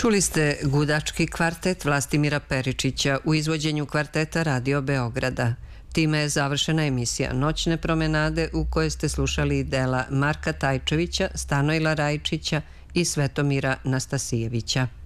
Čuli ste gudački kvartet Vlastimira Peričića u izvođenju kvarteta Radio Beograda. Time je završena emisija Noćne promenade u kojoj ste slušali dela Marka Tajčevića, Stanojla Rajčića i Svetomira Nastasijevića.